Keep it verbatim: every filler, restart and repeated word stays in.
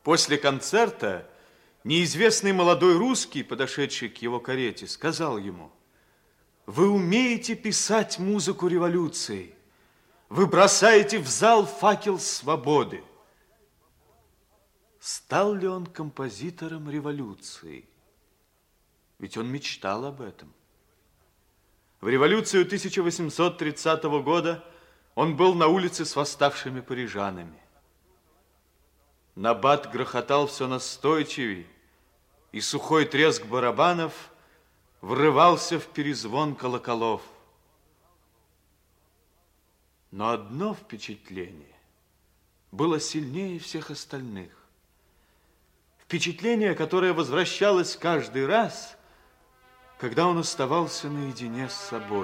После концерта неизвестный молодой русский, подошедший к его карете, сказал ему: «Вы умеете писать музыку революции. Вы бросаете в зал факел свободы». Стал ли он композитором революции? Ведь он мечтал об этом. В революцию тысяча восемьсот тридцатого года он был на улице с восставшими парижанами. Набат грохотал все настойчивей, и сухой треск барабанов врывался в перезвон колоколов. Но одно впечатление было сильнее всех остальных. Впечатление, которое возвращалось каждый раз, когда он оставался наедине с собой.